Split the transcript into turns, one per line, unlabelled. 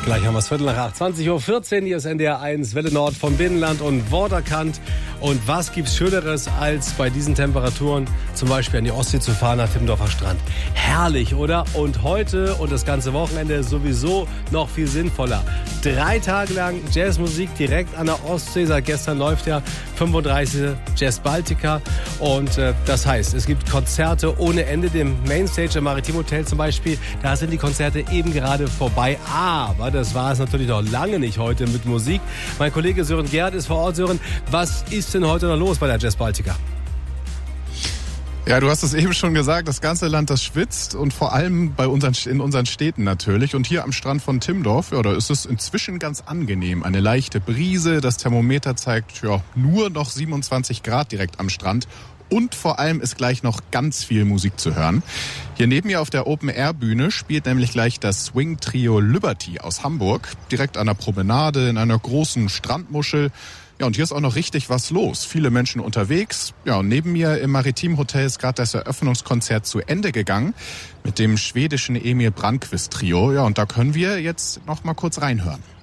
Gleich haben wir es 7:15, 20:14 Uhr. Hier ist NDR 1, Welle Nord vom Binnenland und Vorderkant. Und was gibt's Schöneres, als bei diesen Temperaturen zum Beispiel an die Ostsee zu fahren, nach Timmendorfer Strand? Herrlich, oder? Und heute und das ganze Wochenende sowieso noch viel sinnvoller. 3 Tage lang Jazzmusik direkt an der Ostsee. Seit gestern läuft ja 35. Jazz Baltica. Und das heißt, es gibt Konzerte ohne Ende. Dem Mainstage im Maritim Hotel zum Beispiel, da sind die Konzerte eben gerade vorbei. Aber das war es natürlich noch lange nicht heute mit Musik. Mein Kollege Sören Gerd ist vor Ort. Sören, was ist denn heute noch los bei der Jazz Baltica?
Ja, du hast es eben schon gesagt, das ganze Land, das schwitzt und vor allem in unseren Städten natürlich. Und hier am Strand von Timmendorf, ja, da ist es inzwischen ganz angenehm. Eine leichte Brise, das Thermometer zeigt ja nur noch 27 Grad direkt am Strand. Und vor allem ist gleich noch ganz viel Musik zu hören. Hier neben mir auf der Open-Air-Bühne spielt nämlich gleich das Swing-Trio Liberty aus Hamburg. Direkt an der Promenade in einer großen Strandmuschel. Ja, und hier ist auch noch richtig was los. Viele Menschen unterwegs. Ja, und neben mir im Maritim Hotel ist gerade das Eröffnungskonzert zu Ende gegangen mit dem schwedischen Emil Brandqvist Trio. Ja, und da können wir jetzt noch mal kurz reinhören.